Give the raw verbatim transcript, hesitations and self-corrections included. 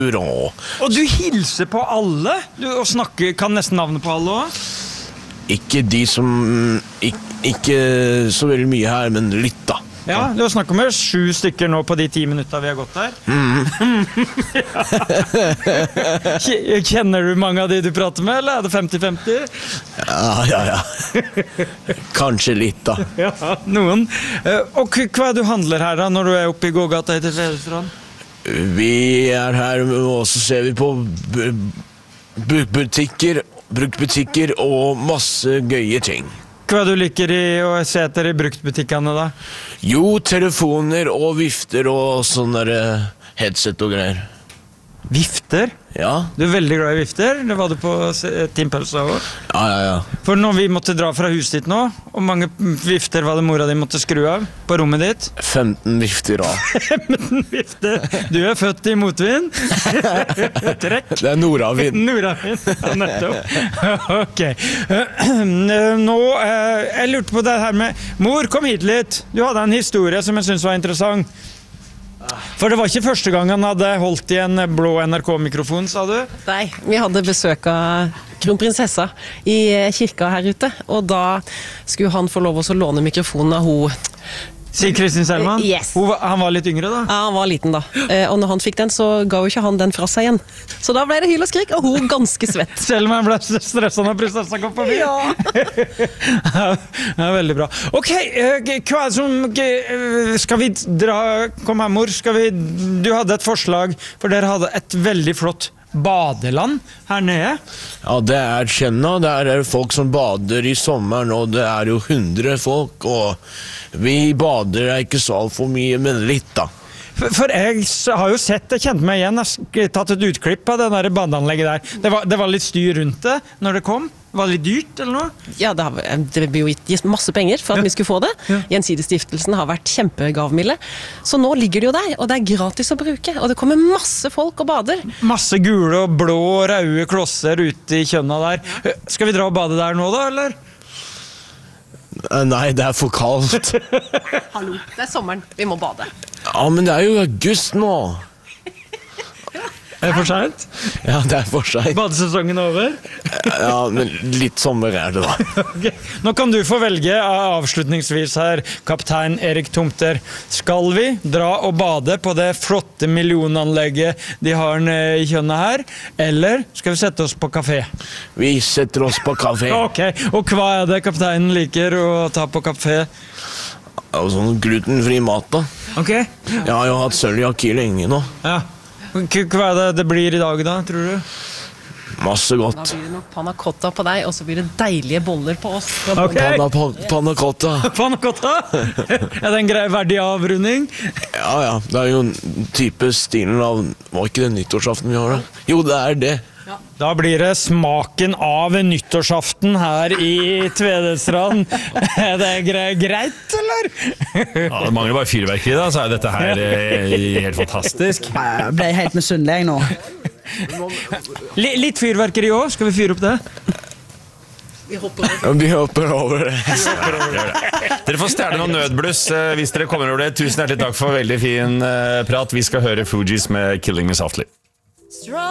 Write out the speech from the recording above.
Bra. Og du hilser på alle? Du og snakker, kan nesten navnet på alle også? Ikke de som ikke, ikke så veldig mye her, men litt da. Ja, du har snakket med sju stykker nå på de ti minutter vi har gått der. Mm. Kjenner du mange av de du prater med, eller er det femti femti? Ja, ja, ja. Kanskje litt da. Ja, noen. Og hva er det du handler her da, når du er oppe i gågata etter Tvedestrand? Vi er her, og så ser vi på butikker, bruktbutikker og masse gøye ting. Hva du liker i å se etter i bruktbutikkene da? Jo, telefoner og vifter og sånne der headset og greier. Vifter? Ja. Du er veldig glad i vifter, det var du på Team Pølsa også. Ja, ja, ja. For når vi måtte dra fra huset ditt nå, og mange vifter var det mora di måtte skru av på rommet ditt? femten vifter da. femten vifter! Du er født i motvind. Trekk. Det er nordavind. Nordavind, ja, nettopp. Ok. Nå, jeg lurte på det her med, mor, kom hit litt. Du hadde en historie som jeg synes var interessant. For det var ikke første gang han hadde holdt i en blå N R K-mikrofon, sa du? Nei, vi hadde besøk av kronprinsessa i kirka her ute, og da skulle han få lov å låne mikrofonen av hun. Sier Kristin Selman? Yes. Hun, han var litt yngre da? Ja, han var liten da. Og når han fikk den, så ga jo ikke han den fra seg igjen. Så da ble det hyl og skrik, og hun ganske svett. Selman ble stresset når prinsessa kom på byen. Ja. Ja, veldig bra. Ok, hva er det som... Skal vi dra... Kom her, mor. Skal vi... Du hadde et forslag, for dere hadde et veldig flott badeland her nede. Ja, det er Kjenna. Det er folk som bader i sommeren, og det er jo hundre folk, og vi bader ikke så alt for mye, men litt da. For, for jeg har jo sett, jeg kjente meg igjen, jeg har tatt et utklipp av det der badeanlegget der. Det var, det var litt styr rundt det når det kom. Var det litt dyrt, eller noe? Ja, det, har, det ble jo gitt masse penger for at ja. vi skulle få det. Ja. Gjensidigestiftelsen har vært kjempegavmilde. Så nå ligger det jo der, og det er gratis å bruke. Og det kommer masse folk og bader. Masse gule og blå og røde klosser ute i kjønna der. Skal vi dra og bade der nå da, eller? Nei, det er for kaldt. Hallo, det er sommeren. Vi må bade. Ja, men det er jo august nå. Er det for sent? Ja, det er for sent. Badesesongen er over? Ja, men litt sommer er det da. Okay. Nå kan du få velge avslutningsvis her, kaptein Erik Tomter. Skal vi dra og bade på det flotte millionanlegget de har i kjønna her, eller skal vi sette oss på kafé? Vi setter oss på kafé. Ok, og hva er det kapteinen liker å ta på kafé? Ja, sånn glutenfri mat da. Ok. Jeg har jo hatt cøliaki lenge nå. Ja. Hva er det det blir i dag da, tror du? Masse Da godt. blir det nok panna cotta på deg, og så blir det deilige boller på oss. Ok. Panna, panna cotta. Panna cotta? Er det en grei verdig avrunding? Ja, ja. Det er jo en type stilen av... Var ikke det nyttårsaften vi har da? Jo, det er det. Da blir det smaken av nyttårsaften her i Tvedestrand. Er det gre- greit, eller? Ja, det mangler bare fyrverkeri da, så er dette her eh, helt fantastisk. Jeg ble helt misunnelig jeg nå. L- litt fyrverkeri også, skal vi fyre opp det? Vi hopper over. Ja, vi hopper over det. Dere får stjerne noen nødbluss eh, hvis dere kommer over det. Tusen hjertelig takk for veldig fin eh, prat. Vi skal høre Fugees med Killing Me Softly.